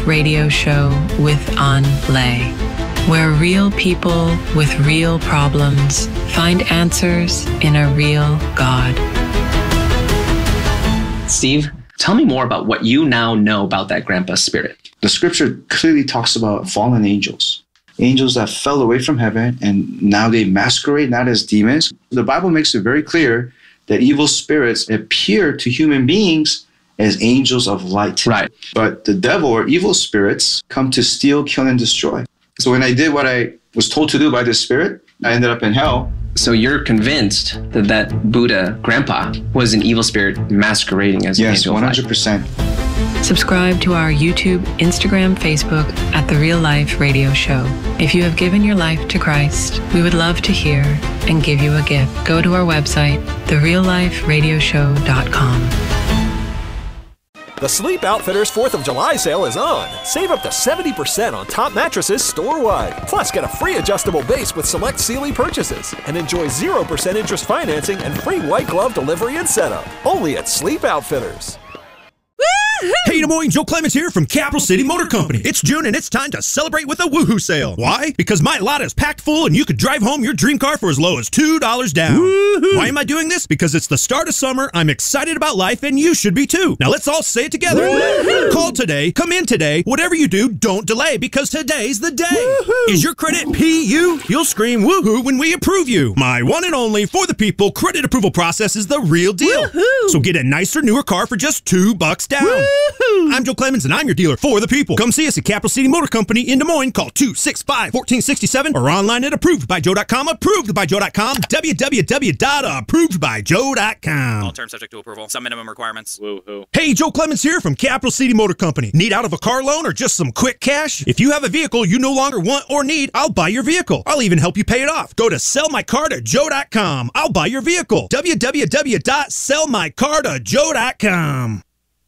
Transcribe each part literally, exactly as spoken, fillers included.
radio show with An Lay, where real people with real problems find answers in a real God. Steve, tell me more about what you now know about that grandpa spirit. The scripture clearly talks about fallen angels. Angels that fell away from heaven and now they masquerade not as demons. The Bible makes it very clear that evil spirits appear to human beings as angels of light. Right. But the devil or evil spirits come to steal, kill, and destroy. So when I did what I was told to do by the spirit, I ended up in hell. So you're convinced that that Buddha grandpa was an evil spirit masquerading as an yes, angel one of light? hundred percent. Subscribe to our YouTube, Instagram, Facebook at The Real Life Radio Show. If you have given your life to Christ, we would love to hear and give you a gift. Go to our website, the real life radio show dot com. The Sleep Outfitters fourth of July sale is on. Save up to seventy percent on top mattresses store-wide. Plus, get a free adjustable base with select Sealy purchases. And enjoy zero percent interest financing and free white glove delivery and setup. Only at Sleep Outfitters. Hey, Des Moines, Joe Clemens here from Capital City Motor Company. It's June and it's time to celebrate with a woohoo sale. Why? Because my lot is packed full and you could drive home your dream car for as low as two dollars down. Woo-hoo. Why am I doing this? Because it's the start of summer, I'm excited about life, and you should be too. Now let's all say it together. Woo-hoo. Call today, come in today, whatever you do, don't delay, because today's the day. Woo-hoo. Is your credit P U? You'll scream woohoo when we approve you. My one and only for the people credit approval process is the real deal. Woo-hoo. So get a nicer, newer car for just two bucks down. Woo-hoo. I'm Joe Clemens, and I'm your dealer for the people. Come see us at Capital City Motor Company in Des Moines. Call two six five, one four six seven or online at approved by joe dot com. approved by joe dot com. w w w dot approved by joe dot com. All terms subject to approval. Some minimum requirements. Woo-hoo. Hey, Joe Clemens here from Capital City Motor Company. Need out of a car loan or just some quick cash? If you have a vehicle you no longer want or need, I'll buy your vehicle. I'll even help you pay it off. Go to sell my car to joe dot com. I'll buy your vehicle. w w w dot sell my car to joe dot com.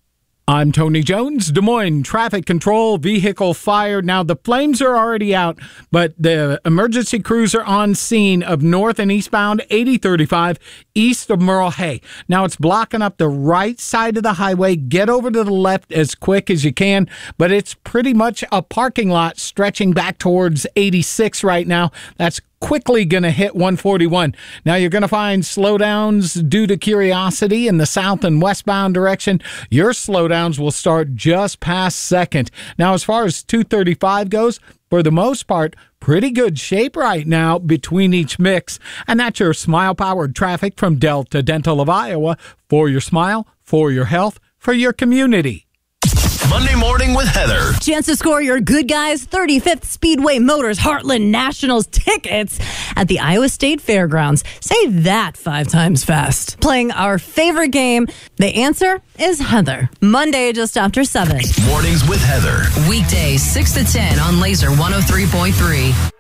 I'm Tony Jones, Des Moines Traffic Control, vehicle fire. Now, the flames are already out, but the emergency crews are on scene of north and eastbound eighty thirty-five east of Merle Hay. Now, it's blocking up the right side of the highway. Get over to the left as quick as you can, but it's pretty much a parking lot stretching back towards eighty-six right now. That's quickly going to hit one forty-one. Now you're going to find slowdowns due to Curiosity in the south and westbound direction. Your slowdowns will start just past second. Now as far as two thirty-five goes, for the most part, pretty good shape right now between each mix. And that's your smile-powered traffic from Delta Dental of Iowa. For your smile, for your health, for your community. Monday Morning with Heather. Chance to score your Good Guys thirty-fifth Speedway Motors Heartland Nationals tickets at the Iowa State Fairgrounds. Say that five times fast. Playing our favorite game, the answer is Heather. Monday just after seven. Mornings with Heather. Weekdays six to ten on Laser one oh three point three.